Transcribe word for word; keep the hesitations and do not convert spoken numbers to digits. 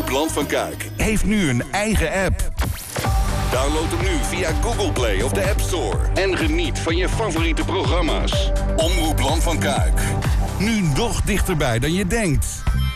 Omroep Land van Kuik heeft nu een eigen app. Download hem nu via Google Play of de App Store. En geniet van je favoriete programma's. Omroep Land van Kuik. Nu nog dichterbij dan je denkt.